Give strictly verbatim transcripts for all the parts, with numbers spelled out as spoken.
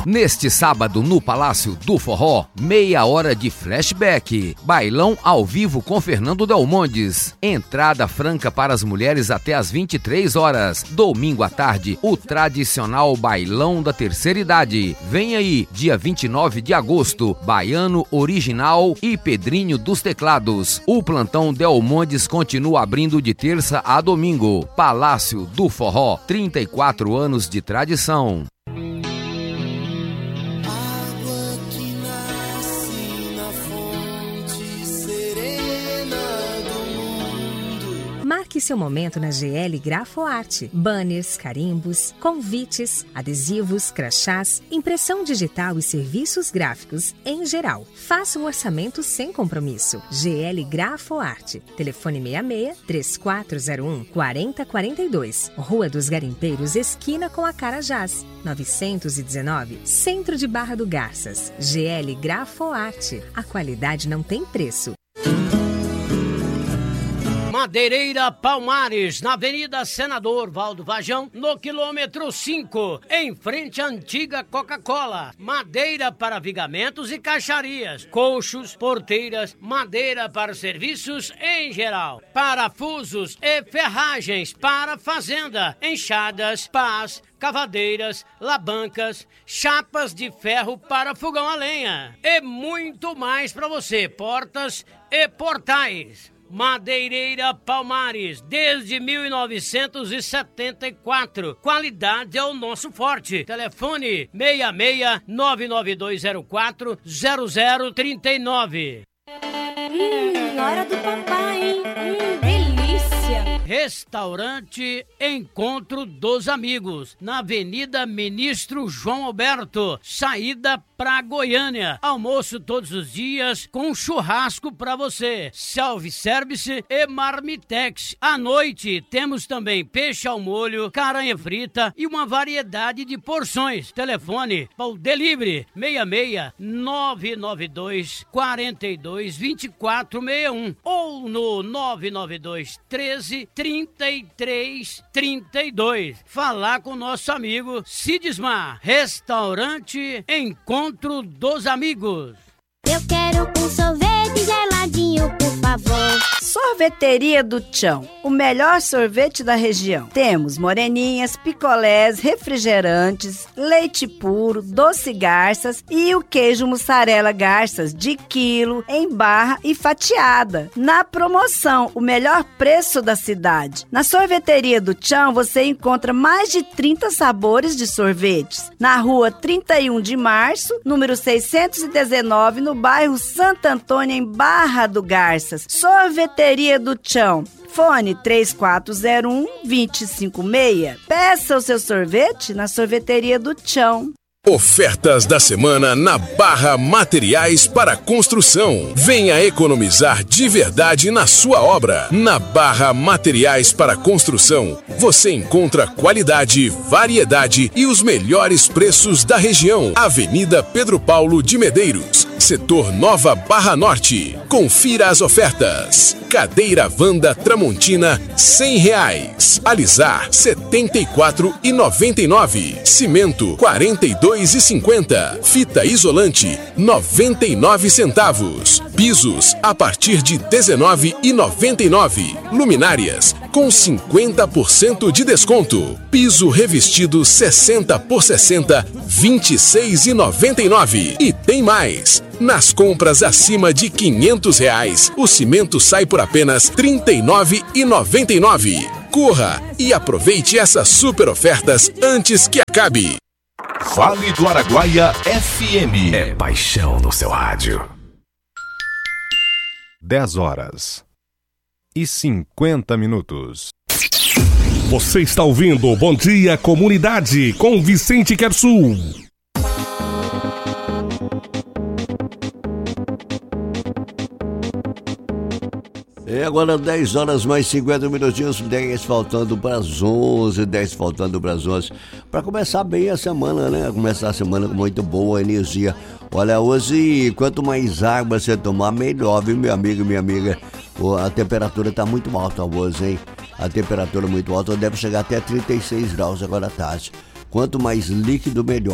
Neste sábado, no Palácio do Forró, meia hora de flashback. Bailão ao vivo com Fernando Del Mondes. Entrada franca para as mulheres até às vinte e três horas. Domingo à tarde, o tradicional Bailão da Terceira Idade. Vem aí, dia vinte e nove de agosto, Baiano Original e Pedrinho dos Teclados. O plantão Del Mondes continua abrindo de terça a domingo. Palácio do Forró, trinta e quatro anos de tradição. Marque seu momento na G L Grafoarte. Banners, carimbos, convites, adesivos, crachás, impressão digital e serviços gráficos em geral. Faça um orçamento sem compromisso. G L Grafoarte. Telefone seis seis, três quatro zero um, quatro zero quatro dois. Rua dos Garimpeiros, esquina com a Carajás. novecentos e dezenove, Centro de Barra do Garças. G L Grafoarte. A qualidade não tem preço. Madeireira Palmares, na Avenida Senador Valdo Vajão, no quilômetro cinco, em frente à antiga Coca-Cola. Madeira para vigamentos e caixarias, colchos, porteiras, madeira para serviços em geral, parafusos e ferragens para fazenda, enxadas, pás, cavadeiras, labancas, chapas de ferro para fogão a lenha e muito mais para você, portas e portais. Madeireira Palmares, desde mil novecentos e setenta e quatro. Qualidade é o nosso forte. Telefone seis seis, nove nove dois zero quatro, zero zero três nove. Hum, hora do papai, hein? Hum, delícia! Restaurante Encontro dos Amigos, na Avenida Ministro João Alberto, saída pra Goiânia. Almoço todos os dias com churrasco pra você. Self-service e marmitex. À noite temos também peixe ao molho, caranha frita e uma variedade de porções. Telefone para o delivery seis seis, nove nove dois, quatro dois, dois quatro seis um ou no nove nove dois, treze, trinta e três, trinta e dois. Falar com o nosso amigo Sidismar. Restaurante Encontro dos Amigos. Eu quero um sorvete geladinho, por favor. Sorveteria do Tchão, o melhor sorvete da região. Temos moreninhas, picolés, refrigerantes, leite puro, doce garças e o queijo mussarela garças de quilo, em barra e fatiada. Na promoção, o melhor preço da cidade. Na Sorveteria do Tchão você encontra mais de trinta sabores de sorvetes. Na rua trinta e um de março, número seiscentos e dezenove, no bairro Santo Antônio, em Barra do Garças. Sorveteria do Tchão. Fone três quatro zero um, dois cinco seis. Peça o seu sorvete na Sorveteria do Tchão. Ofertas da semana na Barra Materiais para Construção. Venha economizar de verdade na sua obra. Na Barra Materiais para Construção, você encontra qualidade, variedade e os melhores preços da região. Avenida Pedro Paulo de Medeiros, setor Nova Barra Norte. Confira as ofertas. Cadeira Wanda Tramontina, cem reais. Alisar, setenta e quatro reais e noventa e nove centavos. Cimento, quarenta e dois reais e cinquenta centavos. Fita isolante, noventa e nove centavos. Pisos, a partir de dezenove reais e noventa e nove centavos. Luminárias, com cinquenta por cento de desconto. Piso revestido sessenta por sessenta, vinte e seis reais e noventa e nove centavos. E tem mais! Nas compras acima de quinhentos reais, o cimento sai por apenas trinta e nove reais e noventa e nove centavos. Corra e aproveite essas super ofertas antes que acabe. Vale do Araguaia F M. É paixão no seu rádio. dez horas e cinquenta minutos. Você está ouvindo Bom Dia Comunidade com Vicente Quersul. É agora dez horas mais cinquenta minutinhos, dez faltando para as onze, dez faltando para as onze. Para começar bem a semana, né? Começar a semana com muito boa energia. Olha, hoje, quanto mais água você tomar, melhor, viu, meu amigo, minha amiga? A temperatura está muito alta hoje, hein? A temperatura muito alta, deve chegar até trinta e seis graus agora à tarde. Quanto mais líquido, melhor.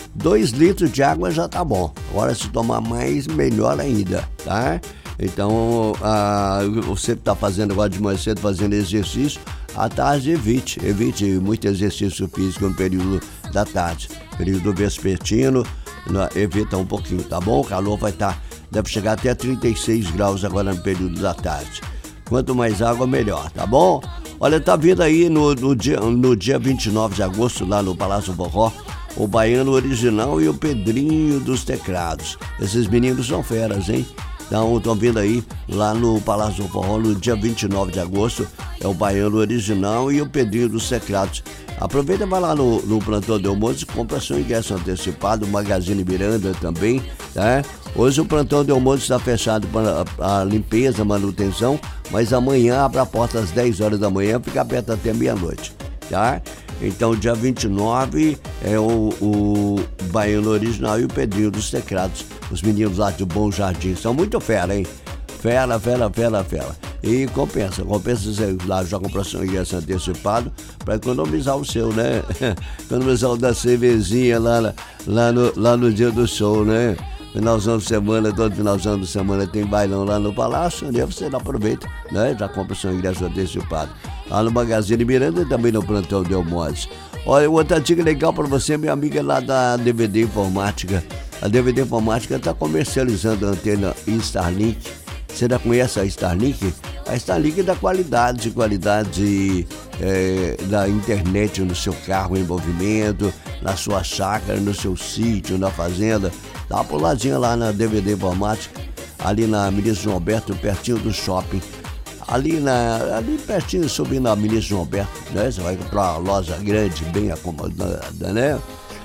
dois litros de água já tá bom. Agora, se tomar mais, melhor ainda, tá? Então, ah, você que tá fazendo agora de manhã cedo, fazendo exercício, à tarde evite, evite muito exercício físico no período da tarde. Período vespertino, evita um pouquinho, tá bom? O calor vai estar, tá, deve chegar até trinta e seis graus agora no período da tarde. Quanto mais água, melhor, tá bom? Olha, tá vindo aí no, no, dia, no dia vinte e nove de agosto, lá no Palácio Forró, o Baiano Original e o Pedrinho dos Teclados. Esses meninos são feras, hein? Então, estão vindo aí lá no Palácio do Forró no dia vinte e nove de agosto. É o Baiano Original e o Pedrinho dos Teclados. Aproveita e vai lá no, no Plantão Delmontes e compra seu ingresso antecipado, o Magazine Miranda também, tá? Hoje o Plantão Delmontes está fechado para a limpeza, manutenção, mas amanhã abre a porta às dez horas da manhã, fica aberto até meia-noite, tá? Então, dia vinte e nove é o, o Baiano Original e o Pedrinho dos Teclados. Os meninos lá de Bom Jardim são muito fera, hein? Fera, fera, fera, fera. E compensa, compensa você lá já comprar seu ingresso antecipado para economizar o seu, né? Economizar o da cervejinha lá, lá, no, lá no dia do show, né? Finalzão de semana, todo finalzão de semana tem bailão lá no Palácio, né? Você aproveita, né? Já compra seu ingresso antecipado. Lá no Magazine Miranda e também no Plantão Delmontes. Olha, outra dica legal para você, minha amiga lá da D V D Informática. A D V D Informática está comercializando a antena Starlink. Você já conhece a Starlink? A Starlink dá qualidade, qualidade é, da internet no seu carro em movimento, na sua chácara, no seu sítio, na fazenda. Dá uma puladinha lá na D V D Informática, ali na Ministro João Alberto, pertinho do shopping. Ali, na, ali pertinho, subindo a Ministro João Alberto, né? Você vai comprar uma loja grande, bem acomodada, né?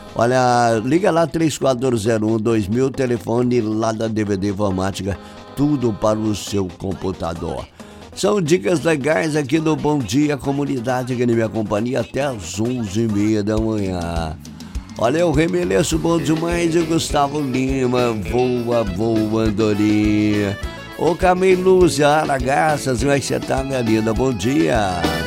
Olha, liga lá três quatro zero um dois mil, telefone lá da D V D Informática, tudo para o seu computador. São dicas legais aqui do Bom Dia Comunidade, aqui na minha companhia, até às onze e meia da manhã. Olha, eu remeleço bom demais, e Gustavo Lima, voa, voa, andorinha. Ô Camilúcia, Aragaças, como é que você tá, minha linda? Bom dia.